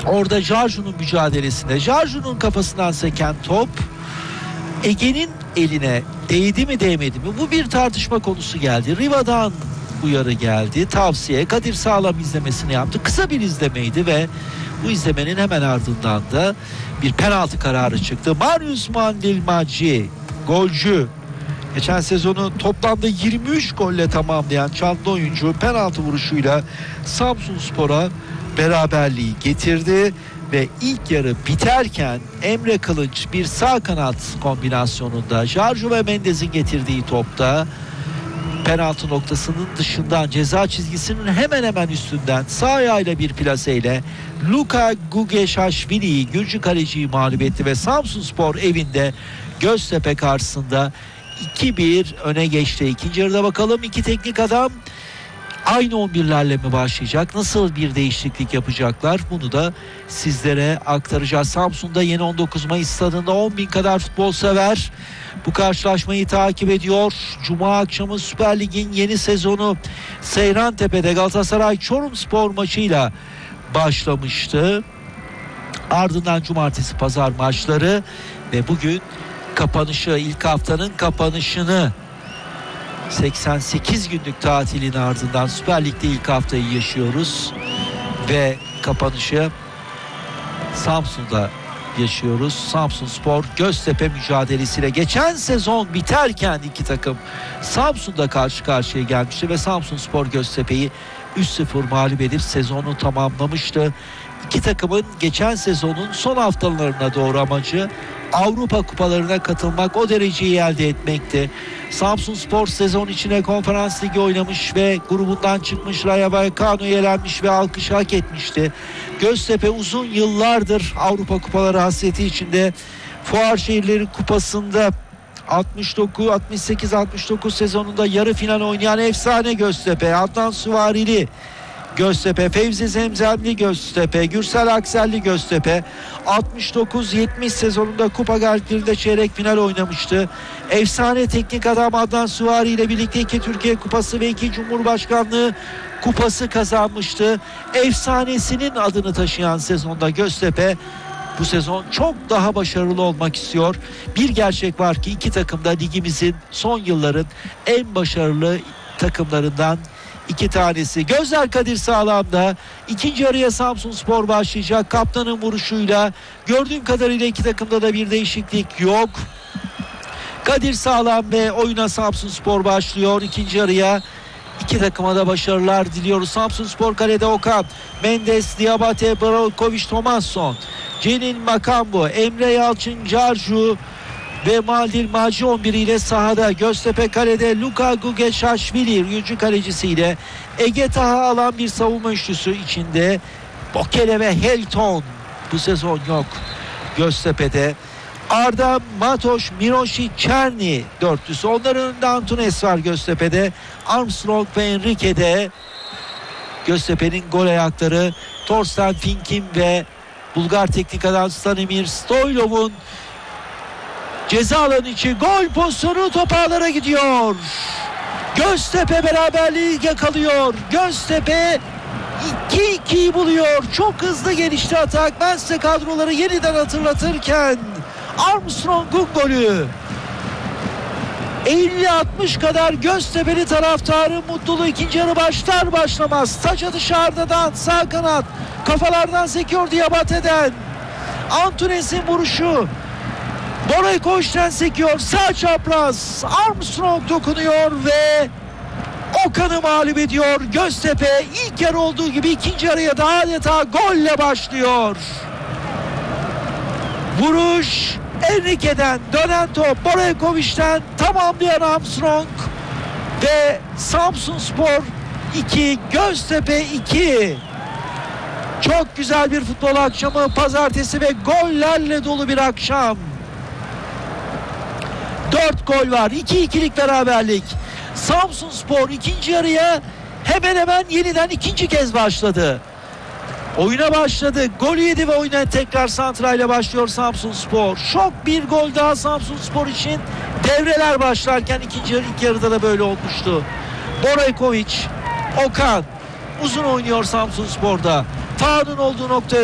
Orada Jarju'nun mücadelesinde Jarju'nun kafasından seken top Ege'nin eline değdi mi değmedi mi? Bu bir tartışma konusu geldi. Riva'dan uyarı geldi. Tavsiye. Kadir Sağlam izlemesini yaptı. Kısa bir izlemeydi ve bu izlemenin hemen ardından da bir penaltı kararı çıktı. Marius Mandilmacı, golcü, geçen sezonu toplamda 23 golle tamamlayan çantlı oyuncu penaltı vuruşuyla Samsunspor'a beraberliği getirdi ve ilk yarı biterken Emre Kılınç bir sağ kanat kombinasyonunda Jarju ve Mendez'in getirdiği topta penaltı noktasının dışından, ceza çizgisinin hemen hemen üstünden sağ ayağıyla bir plaseyle Luka Gugeşaşvili'yi, Gürcü kaleciyi mağlup etti ve Samsunspor evinde Göztepe karşısında 2-1 öne geçti. İkinci yarıda bakalım iki teknik adam aynı 11'lerle mi başlayacak? Nasıl bir değişiklik yapacaklar? Bunu da sizlere aktaracağız. Samsun'da yeni 19 Mayıs stadında 10.000 kadar futbol sever bu karşılaşmayı takip ediyor. Cuma akşamı Süper Lig'in yeni sezonu Seyrantepe'de Galatasaray Çorumspor maçıyla başlamıştı. Ardından cumartesi pazar maçları ve bugün kapanışı, ilk haftanın kapanışını, 88 günlük tatilin ardından Süper Lig'de ilk haftayı yaşıyoruz ve kapanışı Samsun'da yaşıyoruz. Samsunspor Göztepe mücadelesiyle geçen sezon biterken iki takım Samsun'da karşı karşıya gelmişti ve Samsunspor Göztepe'yi 3-0 mağlup edip sezonu tamamlamıştı. İki takımın geçen sezonun son haftalarına doğru amacı Avrupa kupalarına katılmak, o dereceyi elde etmekti. Samsunspor sezon içine Konferans Ligi oynamış ve grubundan çıkmış, Rayo Vallecano'ya elenmiş ve alkışı hak etmişti. Göztepe uzun yıllardır Avrupa kupaları hasreti içinde. Fuar Şehirleri Kupası'nda 68-69 sezonunda yarı final oynayan efsane Göztepe, Adnan Süvarili Göztepe, Fevzi Zemzemli Göztepe, Gürsel Akselli Göztepe 69-70 sezonunda kupa galiplerinde çeyrek final oynamıştı. Efsane teknik adam Adnan Süvari ile birlikte 2 Türkiye Kupası ve 2 Cumhurbaşkanlığı Kupası kazanmıştı. Efsanesinin adını taşıyan sezonda Göztepe bu sezon çok daha başarılı olmak istiyor. Bir gerçek var ki iki takım da ligimizin son yılların en başarılı takımlarından İki tanesi. Gözler Kadir Sağlam'da. İkinci yarıya Samsunspor başlayacak. Kaptanın vuruşuyla. Gördüğüm kadarıyla iki takımda da bir değişiklik yok. Kadir Sağlam ve oyuna Samsunspor başlıyor. İkinci yarıya iki takıma da başarılar diliyoruz. Samsunspor kalede Okan, Mendes, Diabate, Braukovic, Tomasson, Celil Makambu, Emre Yalçın, Jarju ve Mandilmacı 11 ile sahada. Göztepe kalede Luka Gugeşaşvili Gürcü kalecisiyle. Ege Taha alan bir savunma üçlüsü içinde. Bokele ve Helton bu sezon yok Göztepe'de. Arda, Matoş, Miroşi, Çerni dörtlüsü. Onların önünde Antunes var Göztepe'de. Armstrong ve Enrique'de. Göztepe'nin gol ayakları Torsten Fink'in ve Bulgar teknik adam Stanimir Stoylov'un ceza alanı içi gol pozisyonu, top ağlara gidiyor. Göztepe beraberliği yakalıyor. Göztepe 2-2'yi buluyor. Çok hızlı gelişti atak. Ben size kadroları yeniden hatırlatırken Armstrong'un golü. 50-60 kadar Göztepe'li taraftarın mutluluğu ikinci yarı başlar başlamaz. Taça dışarıdan sağ kanat kafalardan sekiyor Diabate'den. Antunes'in vuruşu. Boray Koç'tan sekiyor. Sağ çapraz. Armstrong dokunuyor ve Okan'ı mağlup ediyor. Göztepe ilk yarı olduğu gibi ikinci yarıya da adeta golle başlıyor. Vuruş Enrique'den, dönen top Boraykovic'den, tamamlayan Armstrong ve Samsunspor 2, Göztepe 2. Çok güzel bir futbol akşamı, pazartesi ve gollerle dolu bir akşam. 4 gol var. 2-2'lik beraberlik. Samsunspor ikinci yarıya hemen hemen yeniden ikinci kez başladı. Oyuna başladı. Golü yedi ve oyuna tekrar santrayla başlıyor Samsunspor. Şok bir gol daha Samsunspor için. Devreler başlarken ilk yarıda da böyle olmuştu. Boraykovic, Okan uzun oynuyor Samsunspor'da. Taha'nın olduğu noktaya